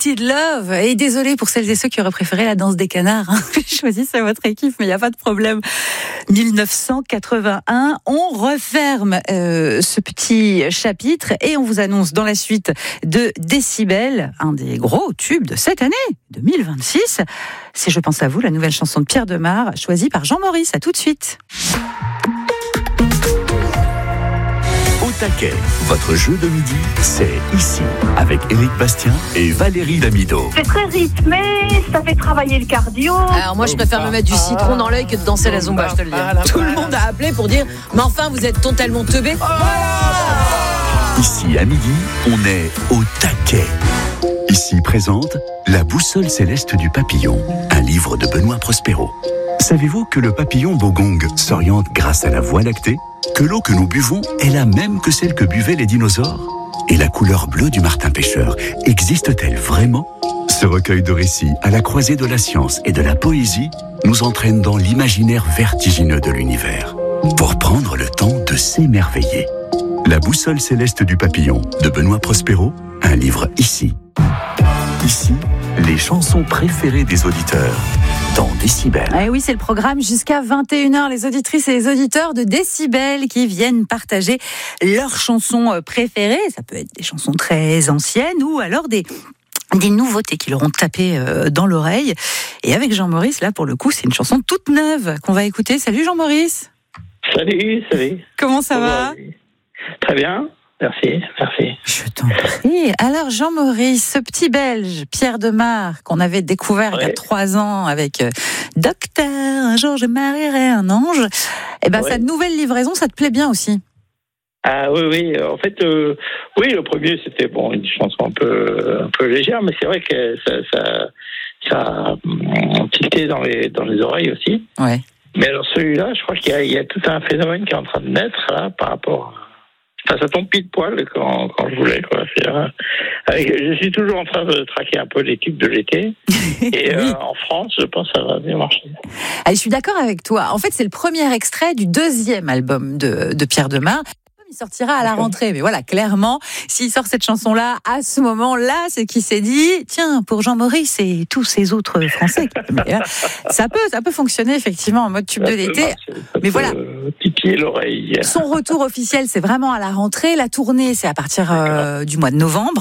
Tainted Love. Et désolé pour celles et ceux qui auraient préféré la danse des canards. Choisissez votre équipe, mais il n'y a pas de problème. 1981, on referme ce petit chapitre et on vous annonce dans la suite de Décibel, un des gros tubes de cette année, 2026. C'est Je pense à vous, la nouvelle chanson de Pierre Demar, choisie par Jean-Maurice. À tout de suite. Au taquet, votre jeu de midi, c'est ici, avec Éric Bastien et Valérie Damido. C'est très rythmé, ça fait travailler le cardio. Alors moi je préfère me mettre du citron dans l'œil que de danser la zumba, je te le dis. Tout le monde a appelé pour dire mais enfin vous êtes totalement teubés. Ici à midi, on est au taquet. Ici présente La boussole céleste du papillon, un livre de Benoît Prospero. Savez-vous que le papillon bogong s'oriente grâce à la Voie lactée ? Que l'eau que nous buvons est la même que celle que buvaient les dinosaures ? Et la couleur bleue du martin pêcheur existe-t-elle vraiment ? Ce recueil de récits à la croisée de la science et de la poésie nous entraîne dans l'imaginaire vertigineux de l'univers pour prendre le temps de s'émerveiller. La boussole céleste du papillon de Benoît Prospero, un livre ici. Ici, les chansons préférées des auditeurs dans Décibel. Ah oui, c'est le programme jusqu'à 21h. Les auditrices et les auditeurs de Décibel qui viennent partager leurs chansons préférées. Ça peut être des chansons très anciennes ou alors des nouveautés qui leur ont tapé dans l'oreille. Et avec Jean-Maurice, là, pour le coup, c'est une chanson toute neuve qu'on va écouter. Salut Jean-Maurice. Salut. Comment ça va ? Très bien. Merci. Je t'en prie. Alors Jean-Maurice, ce petit Belge, Pierre Demar, qu'on avait découvert il y a 3 ans avec Docteur, un jour je marierai un ange. Eh ben sa nouvelle livraison, ça te plaît bien aussi ? Ah oui. En fait, oui, le premier c'était une chanson un peu légère, mais c'est vrai que ça a tilté dans les oreilles aussi. Ouais. Mais alors celui-là, je crois qu'il y a tout un phénomène qui est en train de naître là par rapport. Ça tombe pile poil quand je voulais, quoi. Je suis toujours en train de traquer un peu les tubes de l'été. Et oui. En France, je pense que ça va bien marcher. Allez, je suis d'accord avec toi. En fait, c'est le premier extrait du 2e album de Pierre Demar. Il sortira à la rentrée, mais voilà, clairement, s'il sort cette chanson-là, à ce moment-là, c'est qu'il s'est dit, tiens, pour Jean-Maurice et tous ces autres Français, ça peut fonctionner effectivement en mode tube de l'été, mais voilà. Titiller l'oreille. Son retour officiel, c'est vraiment à la rentrée. La tournée, c'est à partir du mois de novembre.